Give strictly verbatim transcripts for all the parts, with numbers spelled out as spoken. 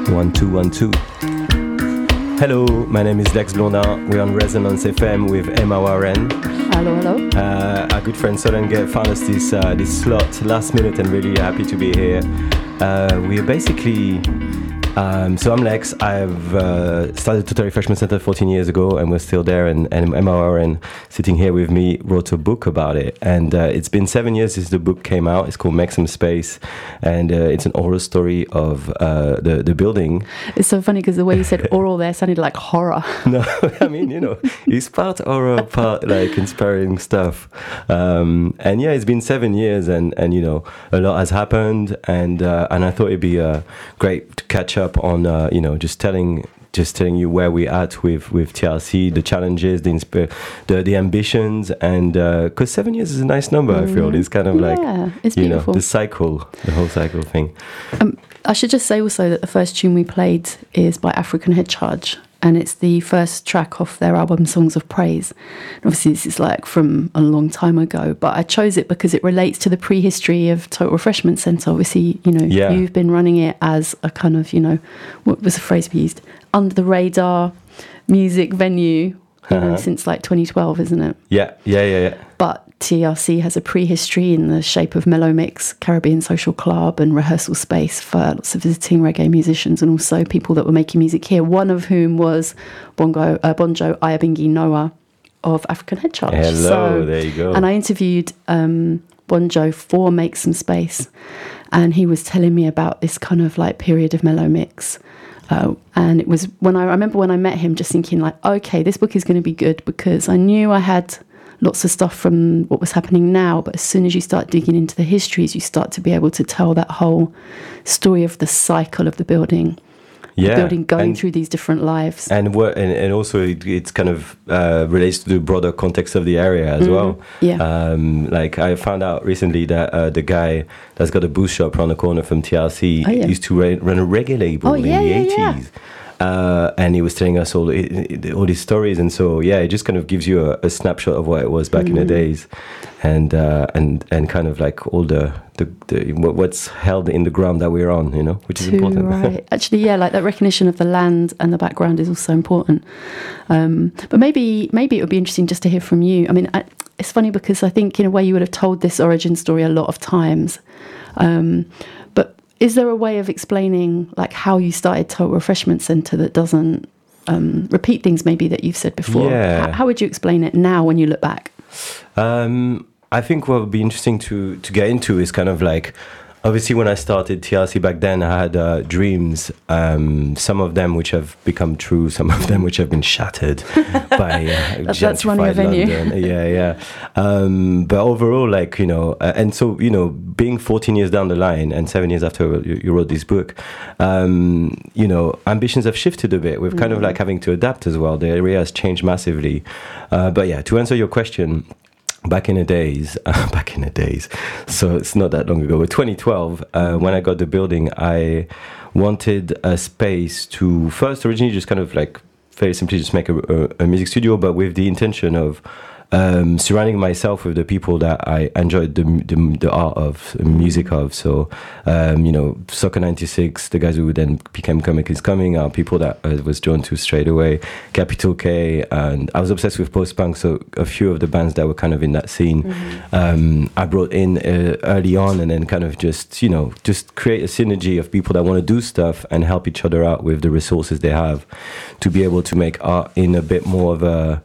One, two, one, two. Hello, my name is Lex Blondin. We're on Resonance F M with Emma Warren. Hello, hello. Uh, our good friend Solenge found us this, uh, this slot last minute and really happy to be here. Uh, we're basically... Um, so I'm Lex. I've uh, started Total Refreshment Center fourteen years ago, and we're still there. And, and Emma Warren, sitting here with me, wrote a book about it. And uh, it's been seven years since the book came out. It's called Make Some Space, and uh, it's an oral story of uh, the the building. It's so funny because the way you said oral there sounded like horror. No, I mean, you know, it's part horror, part like inspiring stuff. Um, and yeah, it's been seven years, and, and you know, a lot has happened. And uh, and I thought it'd be uh, great to catch up. up on uh, you know just telling just telling you where we're at with with T R C, the challenges, the insp- the, the ambitions, and because uh, seven years is a nice number. mm. I feel it's kind of yeah, like it's you beautiful. know the cycle, the whole cycle thing. um, I should just say also that the first tune we played is by African Head Charge, and it's the first track off their album Songs of Praise. And obviously this is like from a long time ago, but I chose it because it relates to the prehistory of Total Refreshment Center. Obviously, you know, yeah. you've been running it as a kind of, you know, what was the phrase we used? Under the radar music venue, you know, uh-huh. since like twenty twelve, isn't it? Yeah, yeah, yeah, yeah. But T R C has a prehistory in the shape of Mellow Mix, Caribbean Social Club, and rehearsal space for lots of visiting reggae musicians and also people that were making music here, one of whom was Bongo, uh, Bonjo Ayabingi Noah of African Head Charge. Hello, so, there you go. And I interviewed um, Bonjo for Make Some Space, and he was telling me about this kind of like period of Mellow Mix. Uh, and it was when I, I remember when I met him just thinking like, okay, this book is going to be good, because I knew I had lots of stuff from what was happening now, but as soon as you start digging into the histories, you start to be able to tell that whole story of the cycle of the building. Yeah, the building going and, through these different lives. And what, and, and also it, it's kind of uh, relates to the broader context of the area as mm-hmm. well. Yeah. Um, like I found out recently that uh, the guy that's got a booth shop around the corner from T R C oh, yeah. used to ra- run a reggae label oh, in yeah, the yeah, eighties. Yeah. Uh, and he was telling us all all these stories, and so yeah, it just kind of gives you a, a snapshot of what it was back mm-hmm. in the days, and uh, and and kind of like all the, the, the what's held in the ground that we're on, you know, which is Too important. Right. Actually, yeah, like that recognition of the land and the background is also important. Um, but maybe maybe it would be interesting just to hear from you. I mean, I, it's funny because I think in a way you would have told this origin story a lot of times. Um, but is there a way of explaining like how you started Total Refreshment Center that doesn't um, repeat things maybe that you've said before? Yeah. How, how would you explain it now when you look back? Um, I think what would be interesting to, to get into is kind of like, obviously when I started T R C back then, I had uh, dreams, um, some of them which have become true, some of them which have been shattered by uh, that's, that's running a venue. London. Yeah, yeah. Um, but overall, like, you know, uh, and so, you know, being fourteen years down the line and seven years after you, you wrote this book, um, you know, ambitions have shifted a bit. We're kind mm. of like having to adapt as well. The area has changed massively. Uh, but yeah, to answer your question, Back in the days, uh, back in the days, so it's not that long ago, but twenty twelve, uh, when I got the building, I wanted a space to first originally just kind of like very simply just make a, a, a music studio, but with the intention of um, surrounding myself with the people that I enjoyed the the, the art of, the music of. So, um, you know, Soccer ninety-six, the guys who then became Comic is Coming are people that I was drawn to straight away. Capital K, and I was obsessed with post-punk, so a few of the bands that were kind of in that scene, mm-hmm. um, I brought in uh, early on, and then kind of just, you know, just create a synergy of people that want to do stuff and help each other out with the resources they have to be able to make art in a bit more of a,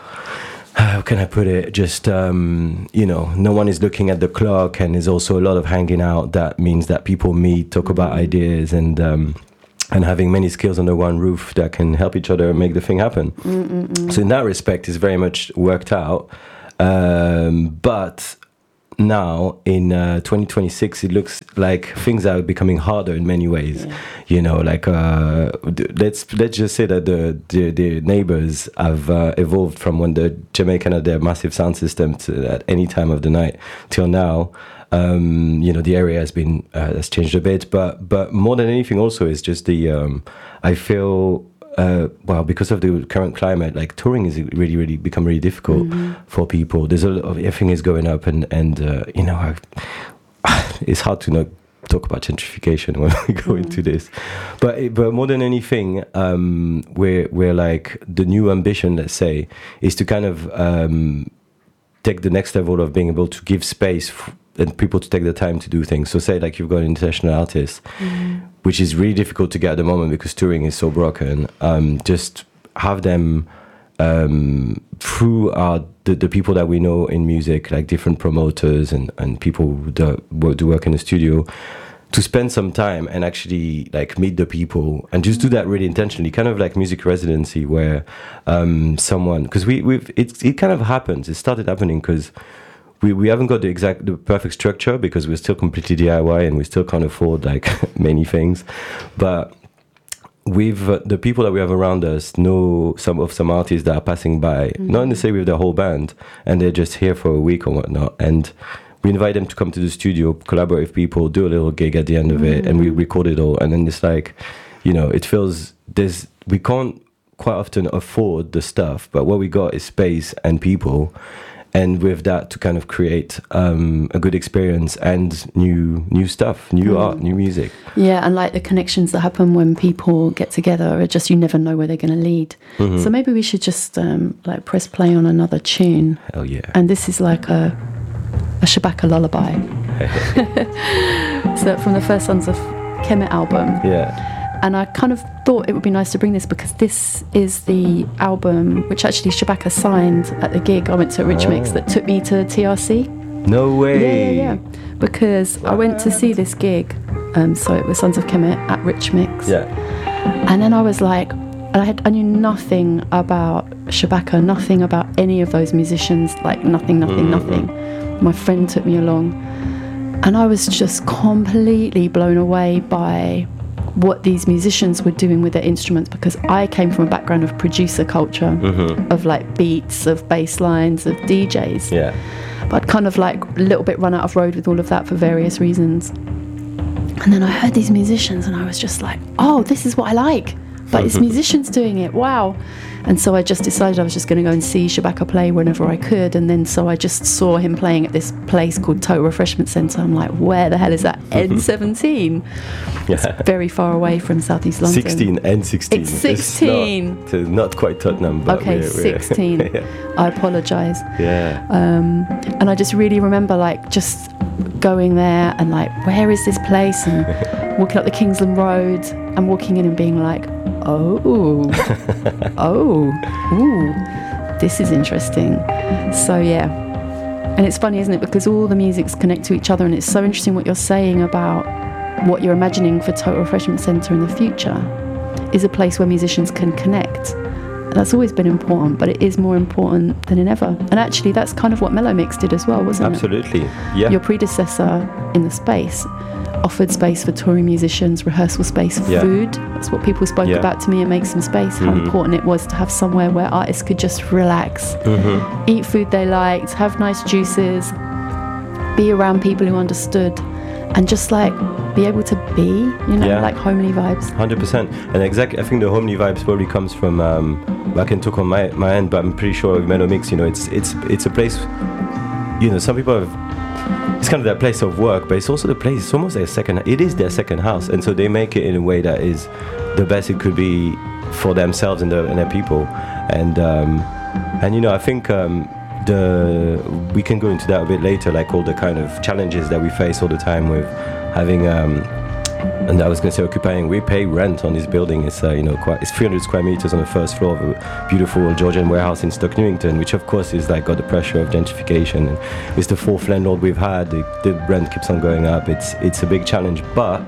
how can I put it? Just, um, you know, no one is looking at the clock, and there's also a lot of hanging out. That means that people meet, talk about ideas, and um, and having many skills under one roof that can help each other make the thing happen. Mm-mm-mm. So in that respect, it's very much worked out. Um, but now in uh, twenty twenty-six, it looks like things are becoming harder in many ways. Yeah. You know, like uh, let's let's just say that the the, the neighbors have uh, evolved from when the Jamaican had their massive sound system to at any time of the night till now. Um, you know, the area has been uh, has changed a bit, but but more than anything, also is just the um, I feel. Uh, well, because of the current climate, like touring is really, really become really difficult mm-hmm. for people. There's a lot of everything is going up, and and uh, you know, I, it's hard to not talk about gentrification when we go mm. into this, but but more than anything, um, we're we're like the new ambition, let's say, is to kind of um, take the next level of being able to give space f- and people to take the time to do things. So say like you've got an international artist, mm. which is really difficult to get at the moment because touring is so broken. Um, just have them um, through our the, the people that we know in music, like different promoters and, and people who do, who do work in the studio, to spend some time and actually like meet the people and just do that really intentionally, kind of like music residency where um, someone, because we, we've, it, it kind of happens, it started happening because we, we haven't got the exact, the perfect structure because we're still completely D I Y and we still can't afford like many things. But with uh, the people that we have around us know some of some artists that are passing by, mm-hmm. not necessarily with their whole band, and they're just here for a week or whatnot. And we invite them to come to the studio, collaborate with people, do a little gig at the end of mm. it, and we record it all. And then it's like, you know, it feels there's we can't quite often afford the stuff, but what we got is space and people, and with that to kind of create um, a good experience and new new stuff, new mm. art, new music. Yeah, and like the connections that happen when people get together are just, you never know where they're going to lead. Mm-hmm. So maybe we should just um, like press play on another tune. Hell yeah! And this is like a. a Shabaka lullaby. So from the first Sons of Kemet album. Yeah. And I kind of thought it would be nice to bring this because this is the album which actually Shabaka signed at the gig I went to at Rich Mix oh. that took me to T R C. No way. Yeah, yeah, yeah. Because wow. I went to see this gig, um, so it was Sons of Kemet at Rich Mix. Yeah. And then I was like, I had I knew nothing about Shabaka, nothing about any of those musicians, like nothing, nothing, mm-hmm. nothing. My friend took me along and I was just completely blown away by what these musicians were doing with their instruments, because I came from a background of producer culture, mm-hmm. of like beats, of bass lines, of D Js. Yeah. But I'd kind of like a little bit run out of road with all of that for various reasons. And then I heard these musicians and I was just like, oh, this is what I like. But it's musicians doing it, wow. And so I just decided I was just going to go and see Shabaka play whenever I could. And then so I just saw him playing at this place called Total Refreshment Centre. I'm like, where the hell is that? N seventeen. Yeah. It's very far away from Southeast London. sixteen, N sixteen. It's sixteen. It's not, it's not quite Tottenham. But okay, we're, we're sixteen. Yeah. I apologise. Yeah. Um, and I just really remember like just going there and like, where is this place? And walking up the Kingsland Road and walking in and being like, oh, oh, ooh, this is interesting. So yeah, and it's funny, isn't it, because all the musics connect to each other, and it's so interesting what you're saying about what you're imagining for Total Refreshment Centre in the future is a place where musicians can connect. And that's always been important, but it is more important than in ever. And actually that's kind of what Mellow Mix did as well, wasn't Absolutely. it? Absolutely, yeah. Your predecessor in the space offered space for touring musicians, rehearsal space, yeah. food. That's what people spoke yeah. about to me at Make Some Space, how mm-hmm. important it was to have somewhere where artists could just relax, mm-hmm. eat food they liked, have nice juices, be around people who understood, and just like be able to be, you know, yeah. like homely vibes. one hundred percent. And exactly, I think the homely vibes probably comes from, um, I can talk on my, my end, but I'm pretty sure with Mellow Mix, you know, it's, it's, it's a place, you know, some people have, it's kind of their place of work, but it's also the place, it's almost their second, it is their second house. And so they make it in a way that is the best it could be for themselves and, the, and their people. And, um, and, you know, I think um, the we can go into that a bit later, like all the kind of challenges that we face all the time with having, um, and I was going to say occupying, we pay rent on this building. It's, uh, you know, quite, it's three hundred square meters on the first floor of a beautiful Georgian warehouse in Stoke Newington, which of course is like got the pressure of gentrification. And with the fourth landlord we've had, the, the rent keeps on going up. It's, it's a big challenge, but,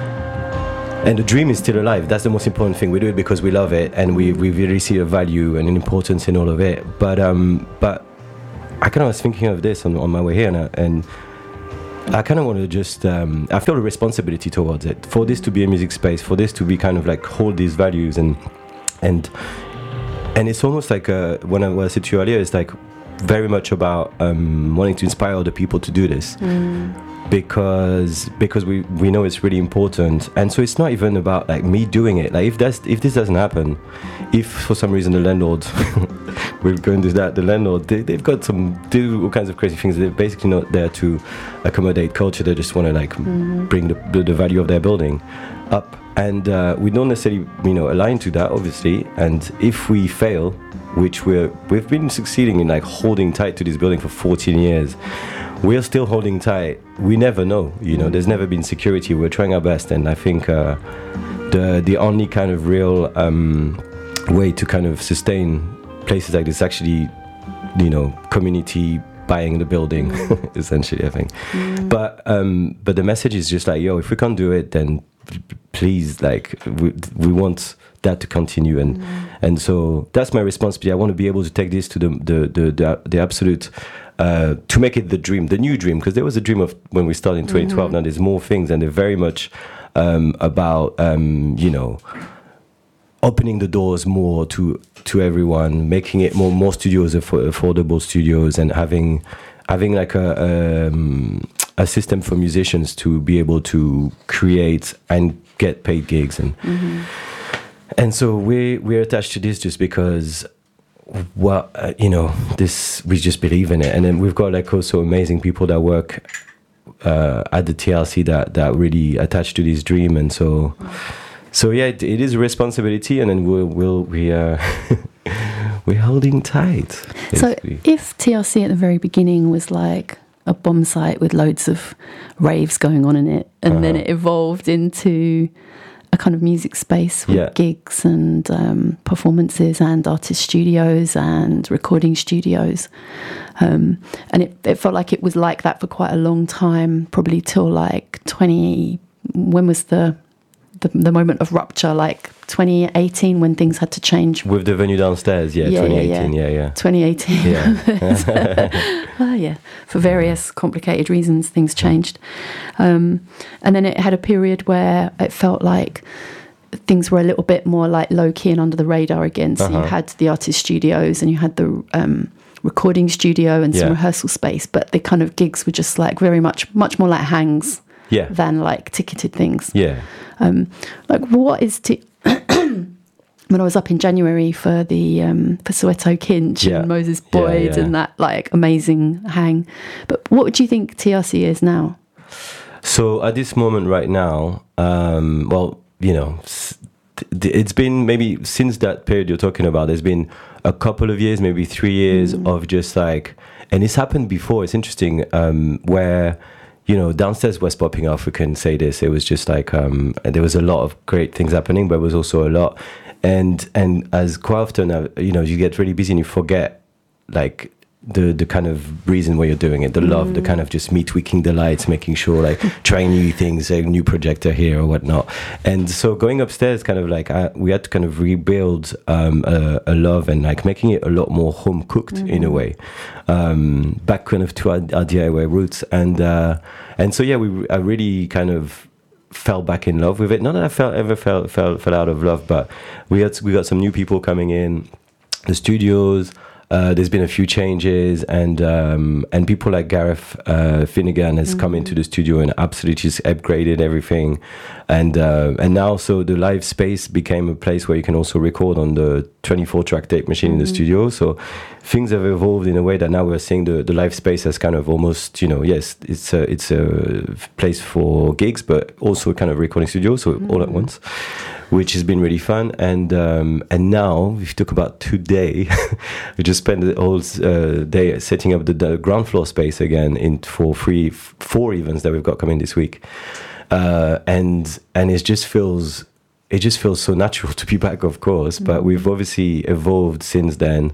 and the dream is still alive. That's the most important thing. We do it because we love it, and we, we really see a value and an importance in all of it. But, um, but I kind of was thinking of this on, on my way here, and, and I kind of want to just, um, I feel a responsibility towards it, for this to be a music space, for this to be kind of like hold these values, and and and it's almost like, uh, when I, when I said to you earlier, it's like very much about um, wanting to inspire other people to do this. Mm. because because we we know it's really important. And so it's not even about like me doing it. Like if that's if this doesn't happen, if for some reason the landlord we're going to do that the landlord they, they've got some do all kinds of crazy things. They're basically not there to accommodate culture. They just want to like mm-hmm. bring the, the the value of their building up, and uh, we don't necessarily you know align to that, obviously. And if we fail, which we're we've been succeeding in like holding tight to this building for fourteen years, we're still holding tight. We never know, you know. There's never been security. We're trying our best, and I think uh, the the only kind of real um, way to kind of sustain places like this actually, you know, community buying the building, essentially, I think. Mm. But um, but the message is just like, yo, if we can't do it, then please, like, we we want that to continue, and mm. and so that's my responsibility. I want to be able to take this to the the the the, the absolute. Uh, to make it the dream, the new dream, because there was a dream of when we started in twenty twelve. Mm-hmm. Now there's more things, and they're very much um, about um, you know opening the doors more to to everyone, making it more more studios, aff- affordable studios, and having having like a um, a system for musicians to be able to create and get paid gigs, and mm-hmm. and so we we're attached to this just because. Well, uh, you know, this we just believe in it, and then we've got like also amazing people that work uh, at the T L C that that really attached to this dream, and so, so yeah, it, it is a responsibility, and then we'll we'll we uh, we're holding tight. Basically. So, if T L C at the very beginning was like a bomb site with loads of raves going on in it, and uh-huh. then it evolved into a kind of music space with yeah. gigs and um, performances and artist studios and recording studios. Um, and it, it felt like it was like that for quite a long time, probably till like twenty, when was the, the, the moment of rupture, like twenty eighteen when things had to change. With the venue downstairs, yeah, yeah twenty eighteen, yeah, yeah. yeah. twenty eighteen. Yeah. Oh, yeah. For various complicated reasons, things changed. Um, and then it had a period where it felt like things were a little bit more like low-key and under the radar again. So uh-huh. you had the artist studios and you had the um, recording studio and some yeah. rehearsal space, but the kind of gigs were just like very much, much more like hangs yeah. than like ticketed things. Yeah. Um, like what is... T- when I was up in January for the um, for Soweto Kinch yeah. and Moses Boyd yeah, yeah. and that like amazing hang. But what would you think T L C is now? So at this moment right now, um, well, you know, it's been maybe since that period you're talking about, there's been a couple of years, maybe three years mm. of just like, and it's happened before, it's interesting, um, where, you know, downstairs was popping off, we can say this, it was just like, um, there was a lot of great things happening, but it was also a lot. And and as quite often, uh, you know, you get really busy and you forget, like, the the kind of reason why you're doing it, the mm. love, the kind of just me tweaking the lights, making sure, like, trying new things, a new projector here or whatnot. And so going upstairs, kind of like, I, we had to kind of rebuild um, a, a love and, like, making it a lot more home-cooked mm. in a way, um, back kind of to our, our D I Y roots. And, uh, and so, yeah, we I really kind of... fell back in love with it. Not that I felt ever fell fell fell out of love, but we had we got some new people coming in, the studios. Uh, there's been a few changes, and um, and people like Gareth uh, Finnegan has mm-hmm. come into the studio and absolutely just upgraded everything, and uh, and now so the live space became a place where you can also record on the twenty-four track tape machine mm-hmm. in the studio. So things have evolved in a way that now we're seeing the, the live space as kind of almost, you know, yes, it's a it's a place for gigs, but also a kind of recording studio, so mm-hmm. all at once, which has been really fun. And um, and now, if you talk about today, we just spent the whole uh, day setting up the, the ground floor space again in for free four events that we've got coming this week, uh, and and it just feels it just feels so natural to be back, of course. Mm-hmm. But we've obviously evolved since then.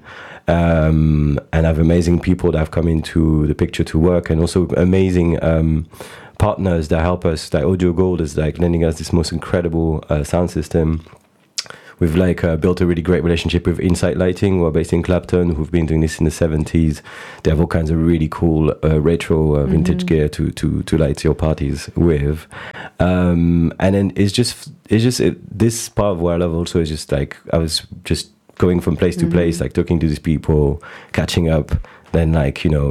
Um, and I have amazing people that have come into the picture to work, and also amazing um, partners that help us. Like Audio Gold is like lending us this most incredible uh, sound system. We've like uh, built a really great relationship with Insight Lighting, who are based in Clapton, who've been doing this in the seventies. They have all kinds of really cool uh, retro uh, vintage mm-hmm. gear to, to to light your parties with. Um, and then it's just it's just it, this part of what I love also is just like I was just going from place to mm-hmm. place, like talking to these people, catching up, then like, you know,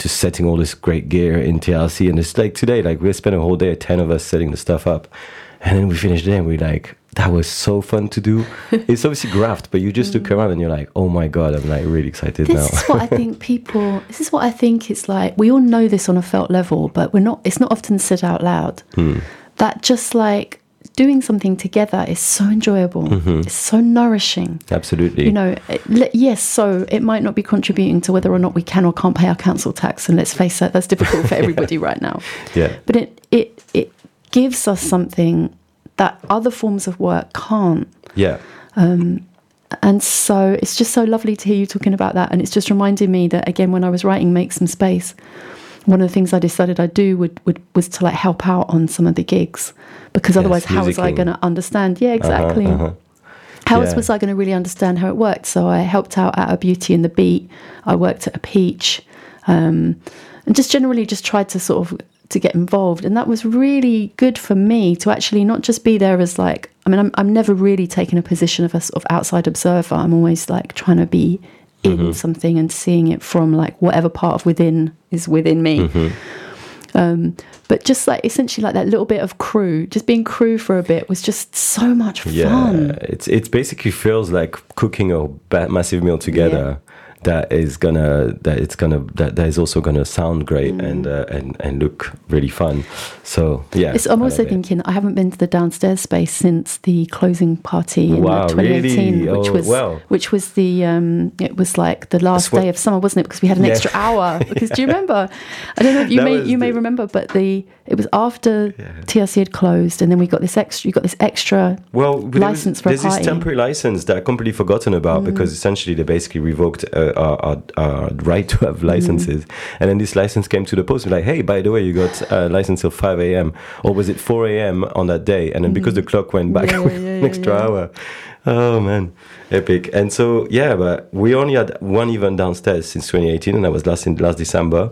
just setting all this great gear in T L C. And it's like today, like we spent a whole day, ten of us setting the stuff up. And then we finished there and we're like, that was so fun to do. It's obviously graft, but you just look around and you're like, oh my God, I'm like really excited this now. This is what I think people, this is what I think it's like, we all know this on a felt level, but we're not, it's not often said out loud. Hmm. That just like doing something together is so enjoyable. Mm-hmm. It's so nourishing. Absolutely. You know, it, yes, so it might not be contributing to whether or not we can or can't pay our council tax. And let's face it, that's difficult for everybody right now. Yeah. But it, it, it gives us something that other forms of work can't. Yeah. Um, and so it's just so lovely to hear you talking about that. And it's just reminding me that, again, when I was writing Make Some Space, one of the things I decided I'd do would, would was to like help out on some of the gigs, because otherwise, yes, how was I going to understand? Yeah, exactly. Uh-huh, uh-huh. How yeah. was I going to really understand how it worked? So I helped out at a Beauty and the Beat. I worked at a Peach, um, and just generally just tried to sort of to get involved. And that was really good for me to actually not just be there as like, I mean, I'm I'm never really taking a position of a sort of outside observer. I'm always like trying to be in mm-hmm. something and seeing it from like whatever part of within is within me. Mm-hmm. Um, but just like essentially like that little bit of crew, just being crew for a bit was just so much fun. Yeah, it's it basically feels like cooking a massive meal together. Yeah. That is gonna that it's gonna that, that is also gonna sound great mm. and uh, and and look really fun. So yeah, it's, I'm also thinking it. I haven't been to the downstairs space since the closing party in wow, twenty eighteen, really? which oh, was well. which was the um, it was like the last day of summer, wasn't it? Because we had an yeah. extra hour. Because do you remember? I don't know if you may you the, may remember, but the it was after yeah. T L C had closed, and then we got this extra. You got this extra well license was, for a there's party. This temporary license that I completely forgotten about mm. because essentially they basically revoked. Uh, Our, our, our right to have licenses, mm. and then this license came to the post. We're like, hey, by the way, you got a license till five a.m. or was it four a.m. on that day? And then mm. because the clock went back yeah, with yeah, an extra yeah. hour. Oh man, epic! And so yeah, but we only had one event downstairs since twenty eighteen, and that was last in last December.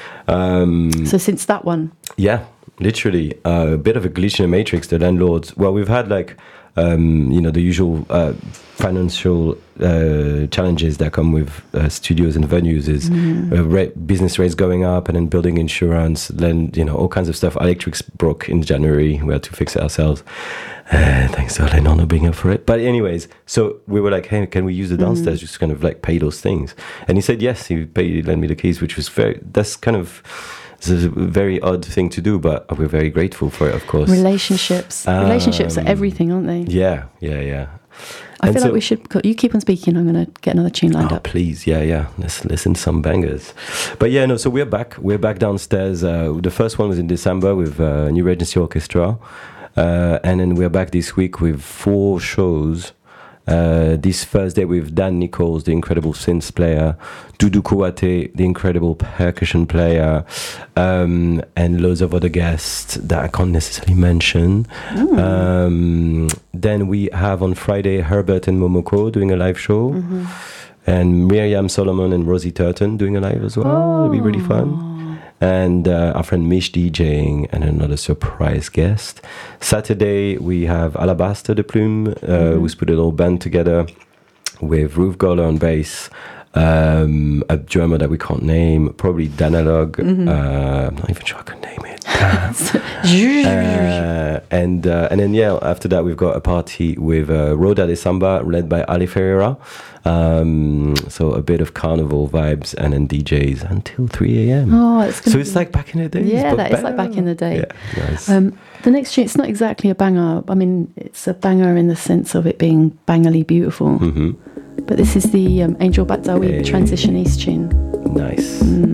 Um, so since that one, yeah, literally uh, a bit of a glitch in the matrix. The landlords. Well, we've had like. Um, you know, the usual uh, financial uh, challenges that come with uh, studios and venues is mm. uh, ra- business rates going up and then building insurance, then, you know, all kinds of stuff. Electrics broke in January. We had to fix it ourselves. Uh, thanks to Lennon not being up for it. But anyways, so we were like, hey, can we use the downstairs mm. just kind of like pay those things? And he said, yes, he paid, he lent me the keys, which was very, that's kind of... It's a very odd thing to do, but we're very grateful for it, of course. Relationships. Um, Relationships are everything, aren't they? Yeah, yeah, yeah. I and feel so, like we should... You keep on speaking, I'm going to get another tune lined oh, up. Please, yeah, yeah. Let's listen to some bangers. But yeah, no, so we're back. We're back downstairs. Uh, the first one was in December with uh, New Regency Orchestra. Uh, and then we're back this week with four shows. Uh, this Thursday with Dan Nichols, the incredible synth player, Dudu Kouate, the incredible percussion player, um, and loads of other guests that I can't necessarily mention. Mm. Um, then we have on Friday Herbert and Momoko doing a live show, mm-hmm. and Miriam Solomon and Rosie Turton doing a live as well. Oh. It'll be really fun. And uh, our friend Mish DJing and another surprise guest. Saturday we have Alabaster de Plume, uh, mm-hmm. who's put a little band together with Ruth Goller on bass, um, a drummer that we can't name, probably Danalog. Mm-hmm. Uh, I'm not even sure I can name it. uh, and uh, and then yeah, after that we've got a party with uh, Roda de Samba led by Ali Ferreira. Um, so a bit of carnival vibes and then D Js until three a.m. Oh, it's so be... it's like back in the day. Yeah, that is like back in the day. Yeah, nice. Um, the next tune, it's not exactly a banger. I mean, it's a banger in the sense of it being bangerly beautiful. Mm-hmm. But this is the um, Angel Batzawi hey. Transition East tune. Nice. Mm.